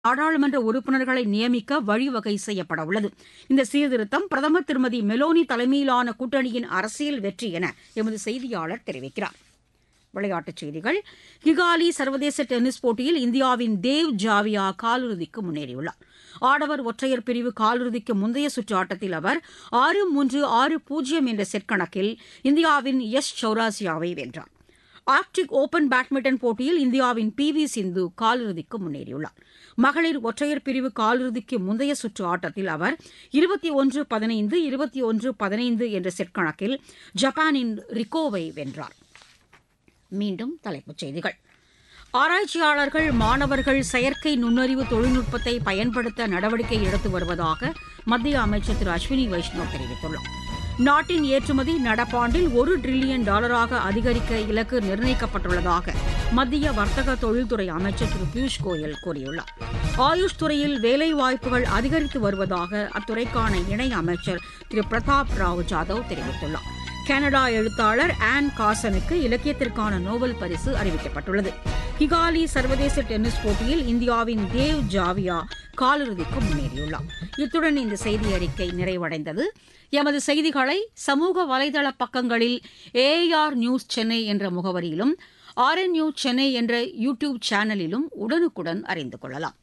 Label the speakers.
Speaker 1: நாடாளுமன்ற உறுப்பினர்களை நியமிக்க வழிவகை செய்யப்படவுள்ளது. இந்த சீர்திருத்தம் பிரதமர் திருமதி மெலோனி தலைமையிலான கூட்டணியின் அரசியல் வெற்றி என எமது செய்தியாளர் தெரிவிக்கிறார். விளையாட்டுச் செய்திகள். கிகாலி சர்வதேச டென்னிஸ் போட்டியில் இந்தியாவின் தேவ் ஜாவியா காலிறுதிக்கு முன்னேறியுள்ளார். ஆடவர் ஒற்றையர் பிரிவு காலிறுதிக்கு முந்தைய சுற்று ஆட்டத்தில் அவர் 6-3, 6-0 என்ற செட் கணக்கில் இந்தியாவின் யஷ் சௌராசியாவை வென்றார். ஆர்க்டிக் ஓபன் பேட்மிண்டன் போட்டியில் இந்தியாவின் பி.வி. சிந்து காலிறுதிக்கு முன்னேறியுள்ளார். மகளிர் ஒற்றையர் பிரிவு காலிறுதிக்கு முந்தைய சுற்று ஆட்டத்தில் அவர் 21-15, 21-15 என்ற செட் கணக்கில் ஜப்பானின் ரிக்கோவை வென்றார். மீண்டும் தலைப்புச் செய்திகள். ஆராய்ச்சியாளர்கள், மாணவர்கள் செயற்கை நுண்ணறிவு தொழில்நுட்பத்தை பயன்படுத்த நடவடிக்கை எடுத்து வருவதாக மத்திய அமைச்சர் திரு அஸ்வினி வைஷ்ணவ் தெரிவித்துள்ளார். நாட்டின் ஏற்றுமதி நடப்பாண்டில் $1 டிரில்லியன் அதிகரிக்க இலக்கு நிர்ணயிக்கப்பட்டுள்ளதாக மத்திய வர்த்தக தொழில்துறை அமைச்சர் திரு பியூஷ் கோயல் கூறியுள்ளார். ஆயுஷ் துறையில் வேலைவாய்ப்புகள் அதிகரித்து வருவதாக அத்துறைக்கான இணை அமைச்சர் திரு பிரதாப் ராவ் ஜாதவ் தெரிவித்துள்ளார். கனடா எழுத்தாளர் ஆன் காசனுக்கு இலக்கியத்திற்கான நோபல் பரிசு அறிவிக்கப்பட்டுள்ளது. கிகாலி சர்வதேச டென்னிஸ் போட்டியில் இந்தியாவின் தேவ் ஜாவியா காலிறுதிக்கு முன்னேறியுள்ளார். இத்துடன் இந்த செய்தி அறிக்கை நிறைவடைந்தது. எமது செய்திகளை சமூக வலைதள பக்கங்களில் AIR நியூஸ் சென்னை என்ற முகவரியிலும் RNU சென்னை என்ற யூடியூப் சேனலிலும் உடனுக்குடன் அறிந்து கொள்ளலாம்.